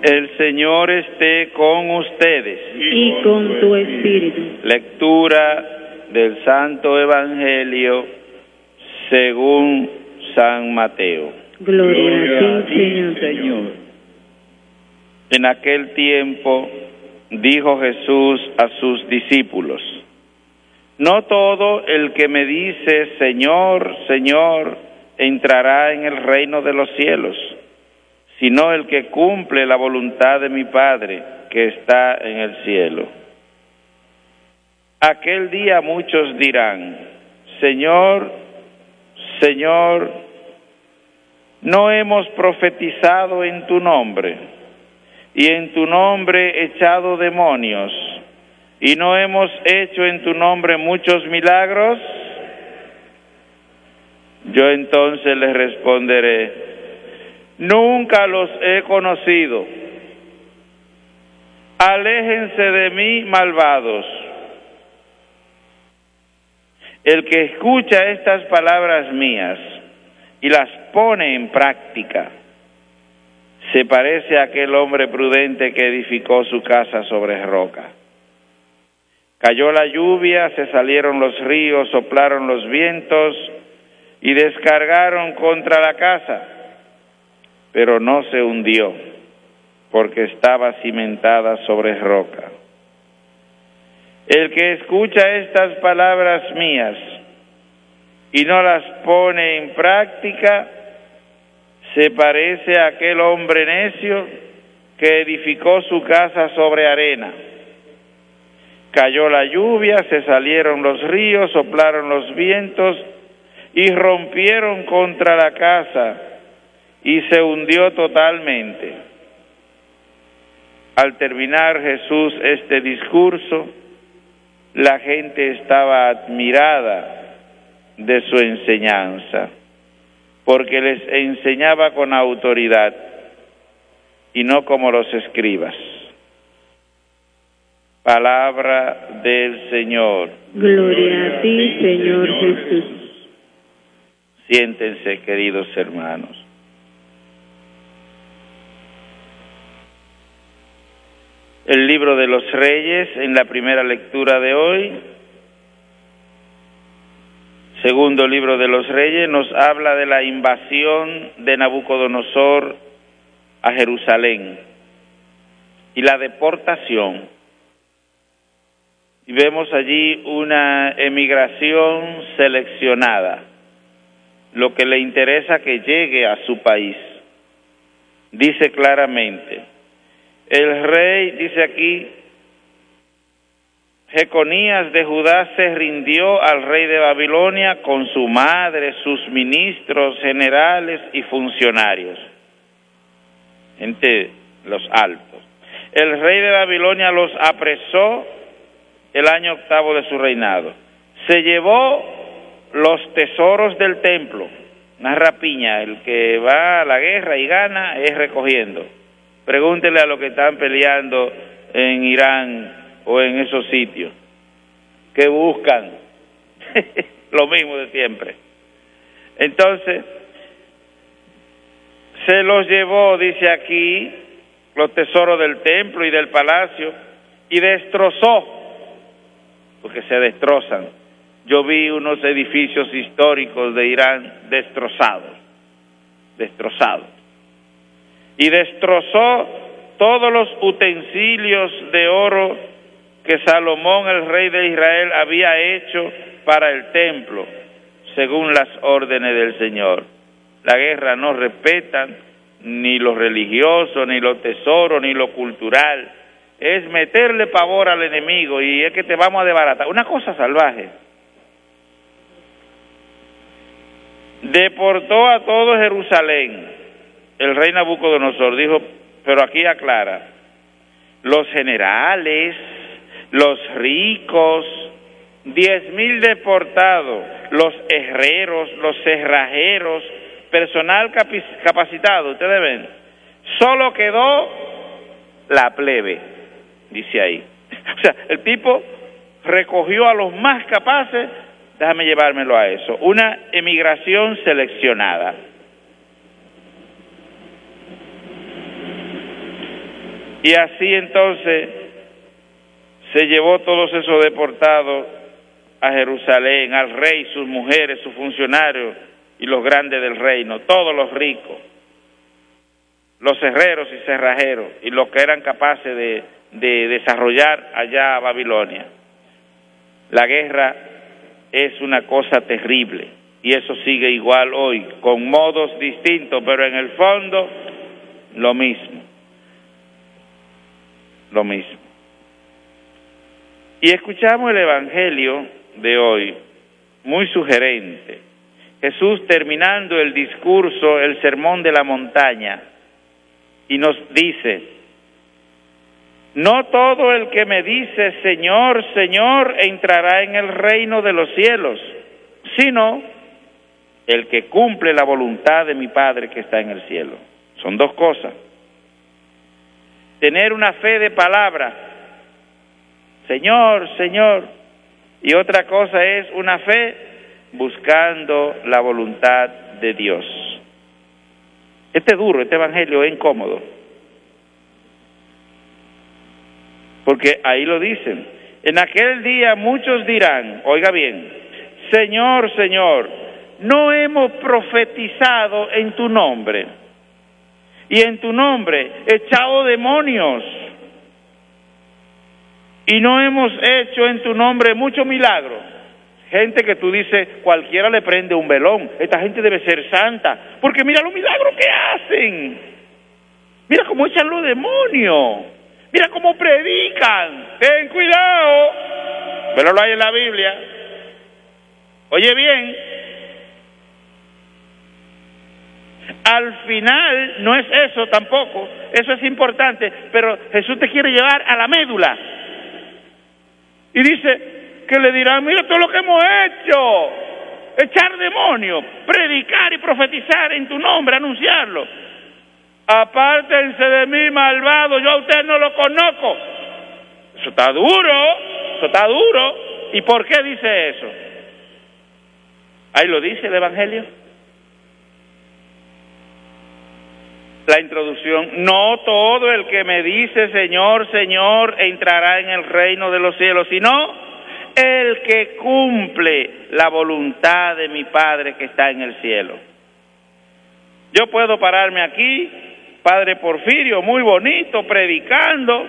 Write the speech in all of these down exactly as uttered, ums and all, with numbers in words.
El Señor esté con ustedes. Y con tu espíritu. Lectura del Santo Evangelio según San Mateo. Gloria, Gloria a ti, Señor. Señor. En aquel tiempo dijo Jesús a sus discípulos: no todo el que me dice Señor, Señor, entrará en el reino de los cielos, sino el que cumple la voluntad de mi Padre que está en el cielo. Aquel día muchos dirán: Señor, Señor, ¿no hemos profetizado en tu nombre, y en tu nombre echado demonios, y no hemos hecho en tu nombre muchos milagros? Yo entonces les responderé: nunca los he conocido. Aléjense de mí, malvados. El que escucha estas palabras mías y las pone en práctica, se parece a aquel hombre prudente que edificó su casa sobre roca. Cayó la lluvia, se salieron los ríos, soplaron los vientos y descargaron contra la casa, pero no se hundió, porque estaba cimentada sobre roca. El que escucha estas palabras mías y no las pone en práctica, se parece a aquel hombre necio que edificó su casa sobre arena. Cayó la lluvia, se salieron los ríos, soplaron los vientos y rompieron contra la casa, y se hundió totalmente. Al terminar Jesús este discurso, la gente estaba admirada de su enseñanza, porque les enseñaba con autoridad y no como los escribas. Palabra del Señor. Gloria a ti, Señor Jesús. Siéntense, queridos hermanos. El libro de los Reyes, en la primera lectura de hoy, segundo libro de los Reyes, nos habla de la invasión de Nabucodonosor a Jerusalén y la deportación. Y vemos allí una emigración seleccionada, lo que le interesa que llegue a su país. Dice claramente: el rey, dice aquí, Jeconías de Judá se rindió al rey de Babilonia con su madre, sus ministros, generales y funcionarios, gente, los altos. El rey de Babilonia los apresó el año octavo de su reinado. Se llevó los tesoros del templo, una rapiña. El que va a la guerra y gana es recogiendo. Pregúntele a los que están peleando en Irán o en esos sitios, ¿qué buscan? Lo mismo de siempre. Entonces, se los llevó, dice aquí, los tesoros del templo y del palacio, y destrozó, porque se destrozan. Yo vi unos edificios históricos de Irán destrozados, destrozados. Y destrozó todos los utensilios de oro que Salomón, el rey de Israel, había hecho para el templo, según las órdenes del Señor. La guerra no respeta ni lo religioso, ni lo tesoro, ni lo cultural. Es meterle pavor al enemigo y es que te vamos a desbaratar. Una cosa salvaje. Deportó a todo Jerusalén. El rey Nabucodonosor dijo, pero aquí aclara, los generales, los ricos, diez mil deportados, los herreros, los cerrajeros, personal capacitado, ustedes ven, solo quedó la plebe, dice ahí. O sea, el tipo recogió a los más capaces, déjame llevármelo a eso, una emigración seleccionada. Y así entonces se llevó todos esos deportados a Jerusalén, al rey, sus mujeres, sus funcionarios y los grandes del reino, todos los ricos, los herreros y cerrajeros, y los que eran capaces de, de desarrollar allá a Babilonia. La guerra es una cosa terrible, y eso sigue igual hoy, con modos distintos, pero en el fondo lo mismo, lo mismo. Y escuchamos el Evangelio de hoy, muy sugerente. Jesús terminando el discurso, el sermón de la montaña, y nos dice: no todo el que me dice Señor, Señor, entrará en el reino de los cielos, sino el que cumple la voluntad de mi Padre que está en el cielo. Son dos cosas. Tener una fe de palabra, Señor, Señor, y otra cosa es una fe buscando la voluntad de Dios. Este es duro, este evangelio es incómodo, porque ahí lo dicen: en aquel día muchos dirán, oiga bien, Señor, Señor, no hemos profetizado en tu nombre, y en tu nombre echado demonios, y no hemos hecho en tu nombre muchos milagros. Gente que tú dices, cualquiera le prende un velón, esta gente debe ser santa, porque mira los milagros que hacen, mira cómo echan los demonios, mira cómo predican, ten cuidado, pero lo hay en la Biblia. Oye bien, al final no es eso tampoco, eso es importante, pero Jesús te quiere llevar a la médula. Y dice que le dirán, mira todo lo que hemos hecho, echar demonios, predicar y profetizar en tu nombre, anunciarlo. Apártense de mí, malvado, yo a usted no lo conozco. Eso está duro, eso está duro. ¿Y por qué dice eso? Ahí lo dice el Evangelio. La introducción: no todo el que me dice Señor, Señor entrará en el reino de los cielos, sino el que cumple la voluntad de mi Padre que está en el cielo. Yo puedo pararme aquí, Padre Porfirio, muy bonito, predicando,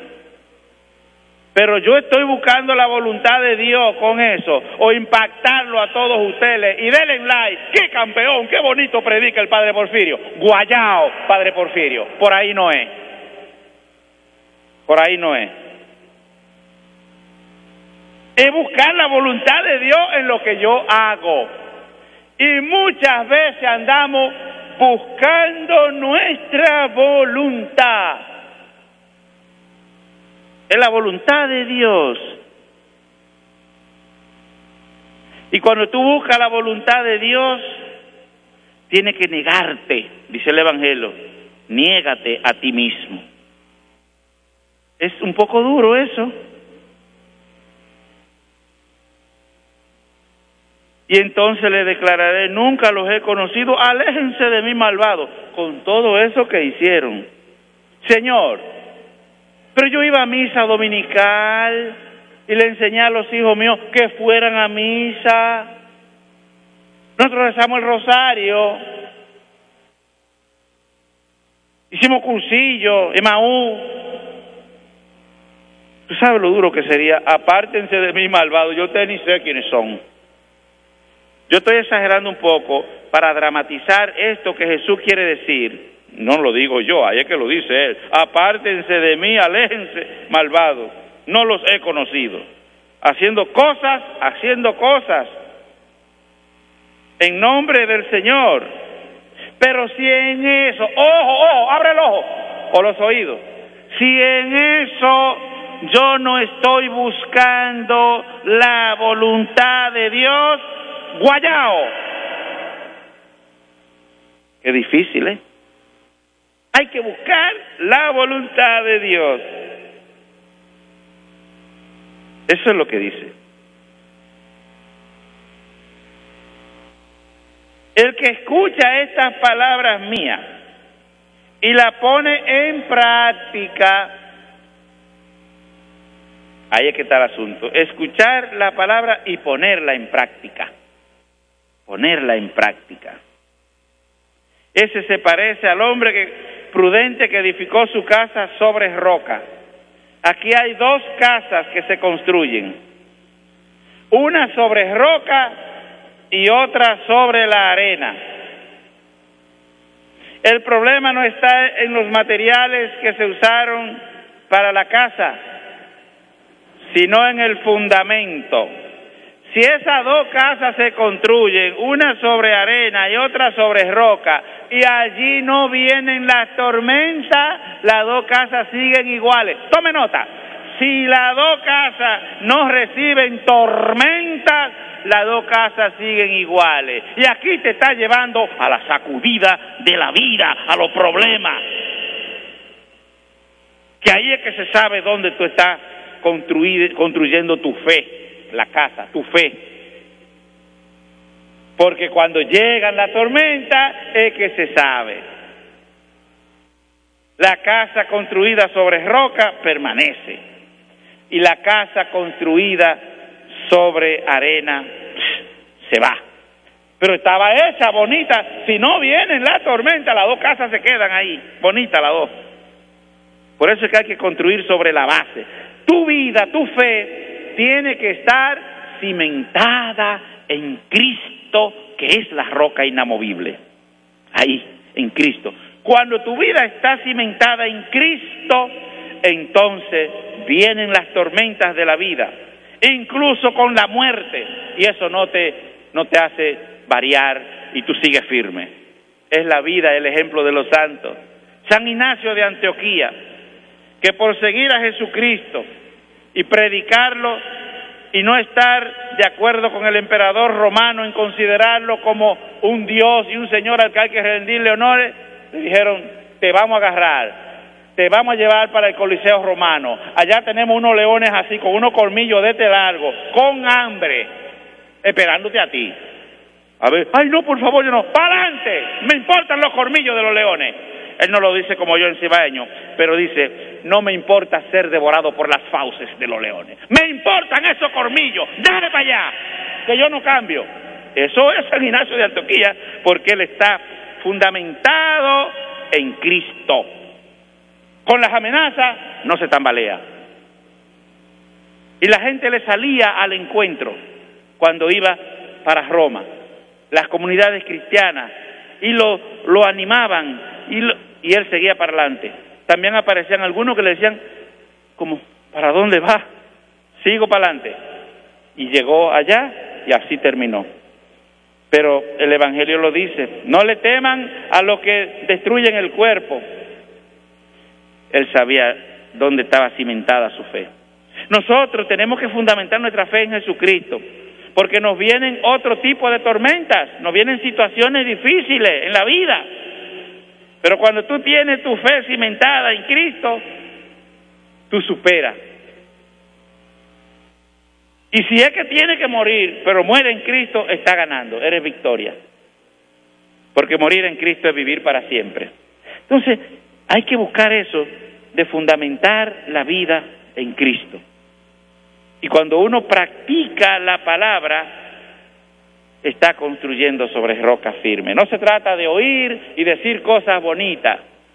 pero yo estoy buscando la voluntad de Dios con eso, o impactarlo a todos ustedes, y denle like, qué campeón, qué bonito predica el Padre Porfirio. Guayao, Padre Porfirio, por ahí no es, por ahí no es. Es buscar la voluntad de Dios en lo que yo hago, y muchas veces andamos buscando nuestra voluntad. Es la voluntad de Dios. Y cuando tú buscas la voluntad de Dios, tienes que negarte, dice el Evangelio, niégate a ti mismo. Es un poco duro eso. Y entonces le declararé, nunca los he conocido, aléjense de mí, malvado, con todo eso que hicieron. Señor, pero yo iba a misa dominical y le enseñé a los hijos míos que fueran a misa. Nosotros rezamos el rosario, hicimos cursillo, Emaú. ¿Tú sabes lo duro que sería? Apártense de mí, malvado, yo ustedes ni sé quiénes son. Yo estoy exagerando un poco para dramatizar esto que Jesús quiere decir. No lo digo yo, ahí es que lo dice Él. Apártense de mí, aléjense, malvados, no los he conocido. Haciendo cosas, haciendo cosas en nombre del Señor. Pero si en eso, ojo, ojo, abre el ojo o los oídos. Si en eso yo no estoy buscando la voluntad de Dios, guayao. Qué difícil, ¿eh? Hay que buscar la voluntad de Dios. Eso es lo que dice. El que escucha estas palabras mías y la pone en práctica. Ahí es que está el asunto. Escuchar la palabra y ponerla en práctica. Ponerla en práctica. Ese se parece al hombre que, prudente que edificó su casa sobre roca. Aquí hay dos casas que se construyen. Una sobre roca y otra sobre la arena. El problema no está en los materiales que se usaron para la casa, sino en el fundamento. Si esas dos casas se construyen, una sobre arena y otra sobre roca, y allí no vienen las tormentas, las dos casas siguen iguales. Tome nota, si las dos casas no reciben tormentas, las dos casas siguen iguales. Y aquí te está llevando a la sacudida de la vida, a los problemas. Que ahí es que se sabe dónde tú estás construyendo tu fe, la casa, tu fe. Porque cuando llegan las tormentas es que se sabe. La casa construida sobre roca permanece. Y la casa construida sobre arena se va. Pero estaba hecha bonita. Si no vienen la tormenta, las dos casas se quedan ahí, bonitas las dos. Por eso es que hay que construir sobre la base. Tu vida, tu fe, tiene que estar cimentada en Cristo, que es la roca inamovible. Ahí, en Cristo. Cuando tu vida está cimentada en Cristo, entonces vienen las tormentas de la vida, incluso con la muerte, y eso no te, no te hace variar y tú sigues firme. Es la vida, el ejemplo de los santos. San Ignacio de Antioquía, que por seguir a Jesucristo y predicarlo y no estar de acuerdo con el emperador romano en considerarlo como un Dios y un Señor al que hay que rendirle honores, le dijeron: te vamos a agarrar, te vamos a llevar para el Coliseo romano. Allá tenemos unos leones así, con unos colmillos de este largo, con hambre, esperándote a ti. A ver, ay no, por favor, yo no, ¡para adelante! Me importan los colmillos de los leones. Él no lo dice como yo en cibaeño, pero dice: no me importa ser devorado por las fauces de los leones. Me importan esos colmillos, dale para allá, que yo no cambio. Eso es San Ignacio de Antioquía, porque él está fundamentado en Cristo. Con las amenazas no se tambalea. Y la gente le salía al encuentro cuando iba para Roma, las comunidades cristianas, y lo, lo animaban, y, lo, y él seguía para adelante. También aparecían algunos que le decían, como, ¿para dónde va? Sigo para adelante. Y llegó allá y así terminó. Pero el Evangelio lo dice: no le teman a los que destruyen el cuerpo. Él sabía dónde estaba cimentada su fe. Nosotros tenemos que fundamentar nuestra fe en Jesucristo, porque nos vienen otro tipo de tormentas, nos vienen situaciones difíciles en la vida. Pero cuando tú tienes tu fe cimentada en Cristo, tú superas. Y si es que tiene que morir, pero muere en Cristo, está ganando, eres victoria. Porque morir en Cristo es vivir para siempre. Entonces, hay que buscar eso de fundamentar la vida en Cristo. Y cuando uno practica la palabra, está construyendo sobre roca firme. No se trata de oír y decir cosas bonitas,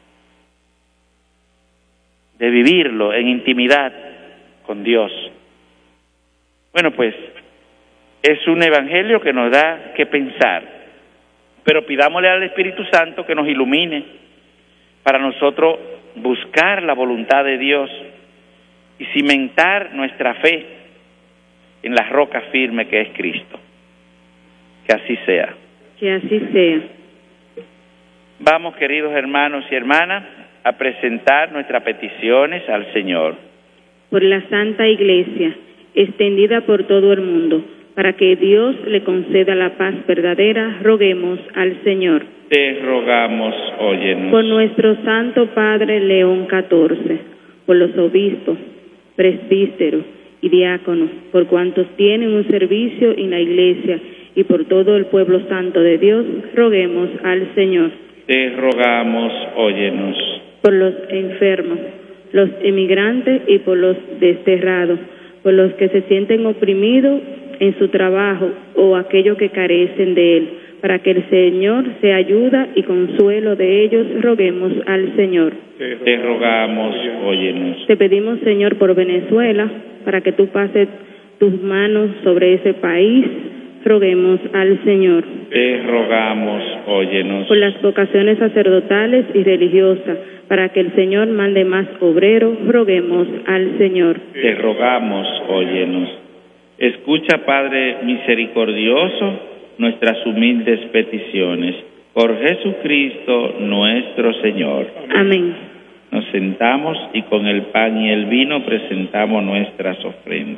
de vivirlo en intimidad con Dios. Bueno, pues es un evangelio que nos da que pensar, pero pidámosle al Espíritu Santo que nos ilumine para nosotros buscar la voluntad de Dios y cimentar nuestra fe en la roca firme que es Cristo. Que así sea. Que así sea. Vamos, queridos hermanos y hermanas, a presentar nuestras peticiones al Señor. Por la Santa Iglesia, extendida por todo el mundo, para que Dios le conceda la paz verdadera, roguemos al Señor. Te rogamos, óyenos. Por nuestro Santo Padre León catorce, por los obispos, presbíteros y diáconos, por cuantos tienen un servicio en la Iglesia, y por todo el pueblo santo de Dios, roguemos al Señor. Te rogamos, óyenos. Por los enfermos, los emigrantes y por los desterrados, por los que se sienten oprimidos en su trabajo o aquellos que carecen de él, para que el Señor sea ayuda y consuelo de ellos, roguemos al Señor. Te rogamos, óyenos. Te pedimos, Señor, por Venezuela, para que tú pases tus manos sobre ese país, roguemos al Señor. Te rogamos, óyenos. Por las vocaciones sacerdotales y religiosas, para que el Señor mande más obreros, roguemos al Señor. Te rogamos, óyenos. Escucha, Padre misericordioso, nuestras humildes peticiones. Por Jesucristo nuestro Señor. Amén. Nos sentamos y con el pan y el vino presentamos nuestras ofrendas.